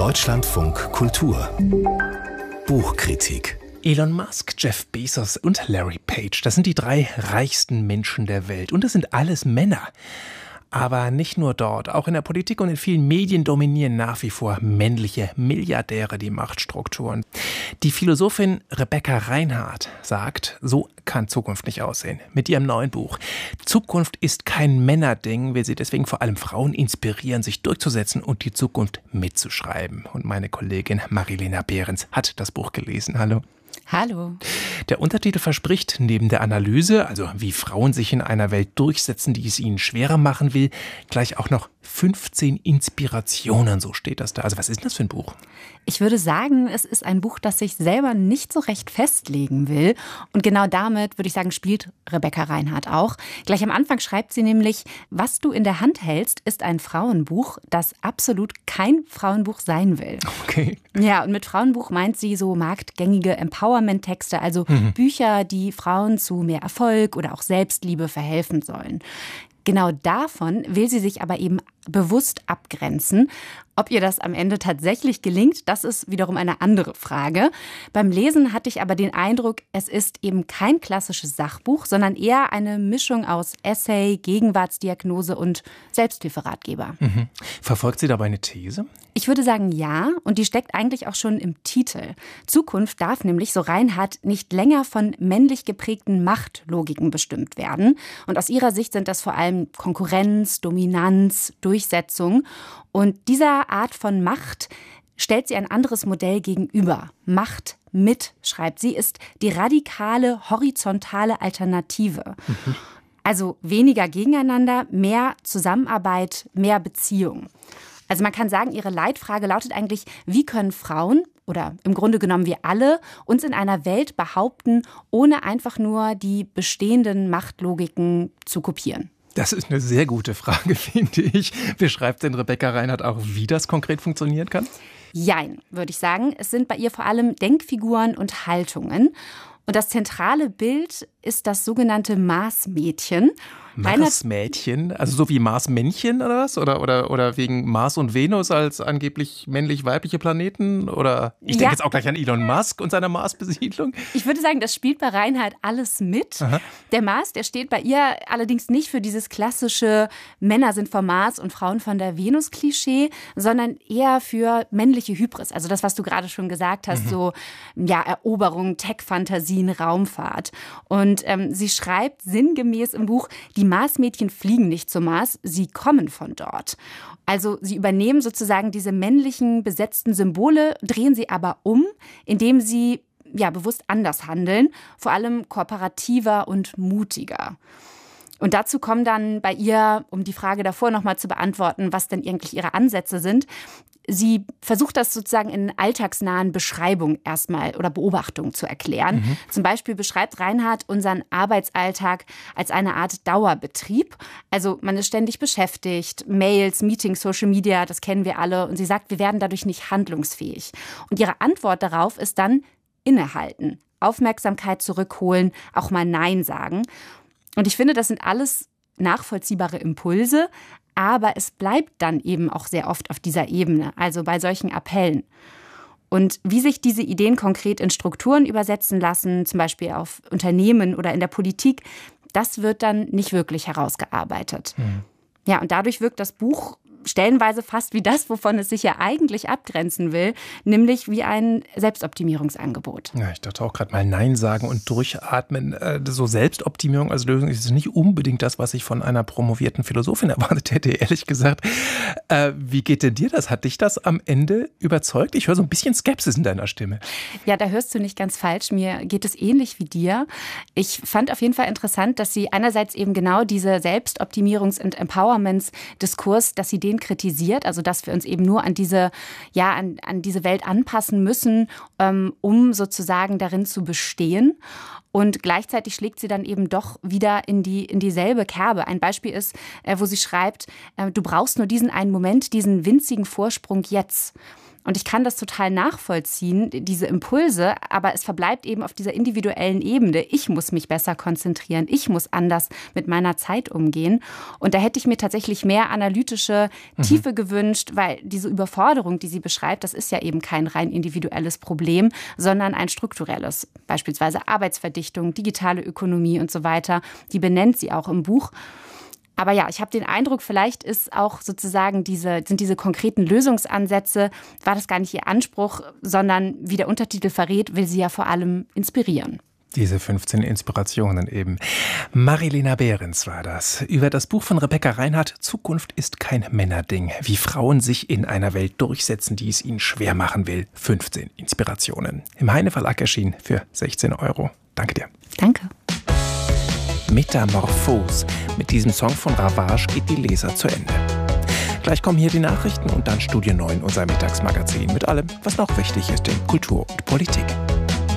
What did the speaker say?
Deutschlandfunk Kultur Buchkritik. Elon Musk, Jeff Bezos und Larry Page, das sind die 3 reichsten Menschen der Welt. Und das sind alles Männer. Aber nicht nur dort, auch in der Politik und in vielen Medien dominieren nach wie vor männliche Milliardäre die Machtstrukturen. Die Philosophin Rebecca Reinhardt sagt, so kann Zukunft nicht aussehen. Mit ihrem neuen Buch Zukunft ist kein Männerding, will sie deswegen vor allem Frauen inspirieren, sich durchzusetzen und die Zukunft mitzuschreiben. Und meine Kollegin Marilena Behrens hat das Buch gelesen. Hallo. Hallo. Der Untertitel verspricht neben der Analyse, also wie Frauen sich in einer Welt durchsetzen, die es ihnen schwerer machen will, gleich auch noch 15 Inspirationen, so steht das da. Also was ist denn das für ein Buch? Ich würde sagen, es ist ein Buch, das sich selber nicht so recht festlegen will. Und genau damit, würde ich sagen, spielt Rebecca Reinhardt auch. Gleich am Anfang schreibt sie nämlich, was du in der Hand hältst, ist ein Frauenbuch, das absolut kein Frauenbuch sein will. Okay. Ja, und mit Frauenbuch meint sie so marktgängige Empowerment-Texte, also Bücher, die Frauen zu mehr Erfolg oder auch Selbstliebe verhelfen sollen. Genau davon will sie sich aber eben bewusst abgrenzen. Ob ihr das am Ende tatsächlich gelingt, das ist wiederum eine andere Frage. Beim Lesen hatte ich aber den Eindruck, es ist eben kein klassisches Sachbuch, sondern eher eine Mischung aus Essay, Gegenwartsdiagnose und Selbsthilferatgeber. Verfolgt sie dabei eine These? Ich würde sagen, ja. Und die steckt eigentlich auch schon im Titel. Zukunft darf nämlich, so Reinhardt, nicht länger von männlich geprägten Machtlogiken bestimmt werden. Und aus ihrer Sicht sind das vor allem Konkurrenz, Dominanz, Durchsetzung. Und dieser Art von Macht stellt sie ein anderes Modell gegenüber. Macht mit, schreibt sie, ist die radikale, horizontale Alternative. Also weniger gegeneinander, mehr Zusammenarbeit, mehr Beziehung. Also man kann sagen, ihre Leitfrage lautet eigentlich, wie können Frauen oder im Grunde genommen wir alle uns in einer Welt behaupten, ohne einfach nur die bestehenden Machtlogiken zu kopieren? Das ist eine sehr gute Frage, finde ich. Beschreibt denn Rebecca Reinhardt auch, wie das konkret funktionieren kann? Jein, würde ich sagen. Es sind bei ihr vor allem Denkfiguren und Haltungen. Und das zentrale Bild ist das sogenannte Marsmädchen. Marsmädchen? Also so wie Marsmännchen oder was? Oder wegen Mars und Venus als angeblich männlich-weibliche Planeten? Oder ich denke jetzt auch gleich an Elon Musk und seine Marsbesiedlung. Ich würde sagen, das spielt bei Reinhardt alles mit. Aha. Der Mars, der steht bei ihr allerdings nicht für dieses klassische Männer sind vom Mars und Frauen von der Venus-Klischee, sondern eher für männliche Hybris. Also das, was du gerade schon gesagt hast, so Eroberung, Tech-Fantasien, Raumfahrt. Und sie schreibt sinngemäß im Buch, die Marsmädchen fliegen nicht zum Mars, sie kommen von dort. Also sie übernehmen sozusagen diese männlichen besetzten Symbole, drehen sie aber um, indem sie bewusst anders handeln, vor allem kooperativer und mutiger. Und dazu kommen dann bei ihr, um die Frage davor nochmal zu beantworten, was denn eigentlich ihre Ansätze sind, sie versucht das sozusagen in alltagsnahen Beschreibungen erstmal oder Beobachtungen zu erklären. Zum Beispiel beschreibt Reinhardt unseren Arbeitsalltag als eine Art Dauerbetrieb. Also man ist ständig beschäftigt, Mails, Meetings, Social Media, das kennen wir alle. Und sie sagt, wir werden dadurch nicht handlungsfähig. Und ihre Antwort darauf ist dann innehalten, Aufmerksamkeit zurückholen, auch mal Nein sagen. Und ich finde, das sind alles nachvollziehbare Impulse, aber es bleibt dann eben auch sehr oft auf dieser Ebene, also bei solchen Appellen. Und wie sich diese Ideen konkret in Strukturen übersetzen lassen, zum Beispiel auf Unternehmen oder in der Politik, das wird dann nicht wirklich herausgearbeitet. Ja, und dadurch wirkt das Buch stellenweise fast wie das, wovon es sich ja eigentlich abgrenzen will, nämlich wie ein Selbstoptimierungsangebot. Ja, ich dachte auch gerade mal Nein sagen und durchatmen. So Selbstoptimierung als Lösung ist nicht unbedingt das, was ich von einer promovierten Philosophin erwartet hätte, ehrlich gesagt. Wie geht denn dir das? Hat dich das am Ende überzeugt? Ich höre so ein bisschen Skepsis in deiner Stimme. Ja, da hörst du nicht ganz falsch. Mir geht es ähnlich wie dir. Ich fand auf jeden Fall interessant, dass sie einerseits eben genau diese Selbstoptimierungs- und Empowerments-Diskurs, dass sie den kritisiert, also dass wir uns eben nur an diese Welt anpassen müssen, um sozusagen darin zu bestehen. Und gleichzeitig schlägt sie dann eben doch wieder in dieselbe Kerbe. Ein Beispiel ist, wo sie schreibt, du brauchst nur diesen einen Moment, diesen winzigen Vorsprung jetzt. Und ich kann das total nachvollziehen, diese Impulse, aber es verbleibt eben auf dieser individuellen Ebene. Ich muss mich besser konzentrieren, ich muss anders mit meiner Zeit umgehen. Und da hätte ich mir tatsächlich mehr analytische Tiefe gewünscht, weil diese Überforderung, die sie beschreibt, das ist ja eben kein rein individuelles Problem, sondern ein strukturelles. Beispielsweise Arbeitsverdichtung, digitale Ökonomie und so weiter. Die benennt sie auch im Buch. Aber ja, ich habe den Eindruck, vielleicht ist auch sozusagen sind diese konkreten Lösungsansätze, war das gar nicht ihr Anspruch, sondern wie der Untertitel verrät, will sie ja vor allem inspirieren. Diese 15 Inspirationen eben. Marilena Behrens war das. Über das Buch von Rebecca Reinhardt, Zukunft ist kein Männerding. Wie Frauen sich in einer Welt durchsetzen, die es ihnen schwer machen will. 15 Inspirationen. Im Heine Verlag erschienen für 16 €. Danke dir. Danke. Metamorphose. Mit diesem Song von Ravage geht die Leser zu Ende. Gleich kommen hier die Nachrichten und dann Studio 9, unser Mittagsmagazin mit allem, was noch wichtig ist in Kultur und Politik.